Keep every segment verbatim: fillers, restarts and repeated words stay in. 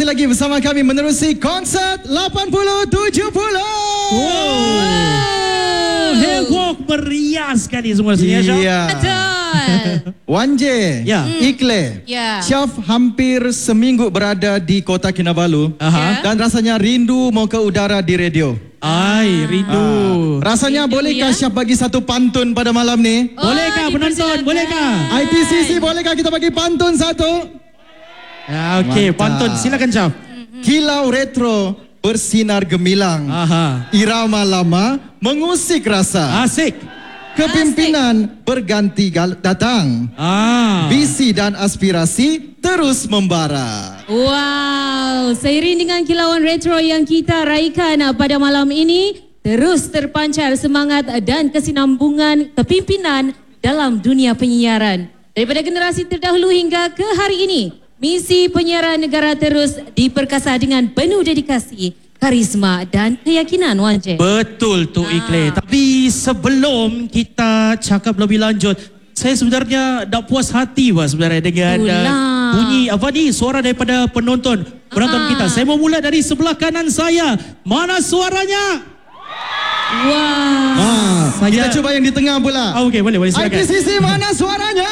masih lagi bersama kami menerusi konsert lapan puluh tujuh puluh. Wow. Heboh meriah sekali semua sini. Iya. Betul. Wan J, Ya. Ikle, Ya. Syaf hampir seminggu berada di Kota Kinabalu. Aha. Dan rasanya rindu mau ke udara di radio. Ai, rindu. Rasanya Rindu, bolehkah ya? Syaf bagi satu pantun pada malam ni? Oh, Bolehkah penonton? dipersilakan. Bolehkah? I T C C bolehkah kita bagi pantun satu? Ya, okey, Mantap. pantun silakan Syaf. Kilau retro bersinar gemilang. Aha. Irama lama mengusik rasa. Asik. Kepimpinan berganti gal- datang. Ah. Visi dan aspirasi terus membara. Wow, seiring dengan kilauan retro yang kita raikan pada malam ini, terus terpancar semangat dan kesinambungan kepimpinan dalam dunia penyiaran. Daripada generasi terdahulu hingga ke hari ini, misi penyiaran negara terus diperkasa dengan penuh dedikasi, karisma dan keyakinan, Wan J. Betul tu Ikle. Ah. Tapi sebelum kita cakap lebih lanjut, saya sebenarnya tak puas hati bah sebenarnya dengan uh, Itulah. bunyi apa ni suara daripada penonton. Penonton Ah. kita. Saya mau mula dari sebelah kanan saya. Mana suaranya? Wow. Ah, Saya- kita cuba yang di tengah pula. Ah, okey, boleh, boleh I T silakan. C C mana suaranya?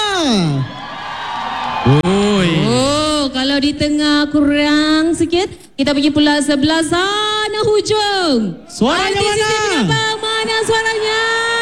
Oi. Oh, kalau di tengah kurang sikit, kita pergi pula sebelah sana hujung. Suaranya I T C C mana? Penyambang, mana suaranya?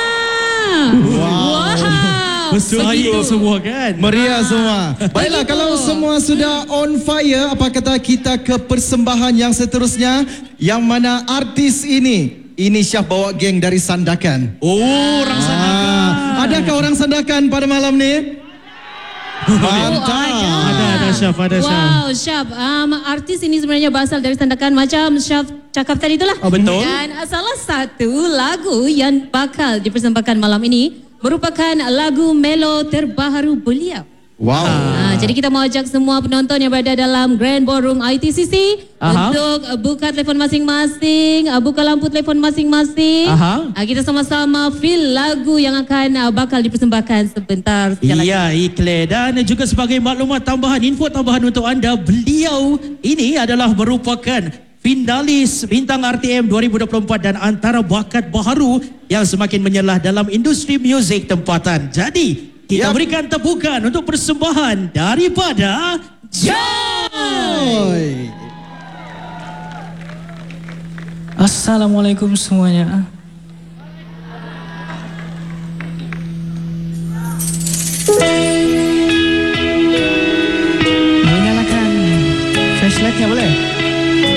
Wow. Bersahid Begitu. semua kan? Meriah semua. Baiklah, Begitu. kalau semua sudah on fire, apa kata kita ke persembahan yang seterusnya, yang mana artis ini, ini Syaf bawa geng dari Sandakan. Oh, orang Sandakan. Ah, adakah orang Sandakan pada malam ni? Mantap. Ada, ada Syaf, ada Syaf. Wow, Syaf. Um, artis ini sebenarnya berasal dari Sandakan macam Syaf cakap tadi itulah. Oh, betul. Dan uh, salah satu lagu yang bakal dipersembahkan malam ini merupakan lagu melo terbaru beliau. Wow. Ah, jadi kita mau ajak semua penonton yang berada dalam Grand Ballroom I T C C Aha. untuk uh, buka telefon masing-masing, uh, buka lampu telefon masing-masing. Aha. Ah, kita sama-sama feel lagu yang akan uh, bakal dipersembahkan sebentar sekali lagi. Ya, Ikle. Dan juga sebagai maklumat tambahan, info tambahan untuk anda, beliau ini adalah merupakan finalis Bintang R T M dua ribu dua puluh empat dan antara bakat baharu yang semakin menyelah dalam industri muzik tempatan. Jadi, kita Yap. berikan tepukan untuk persembahan daripada Joy. Assalamualaikum semuanya. Menyalakan flashlightnya boleh?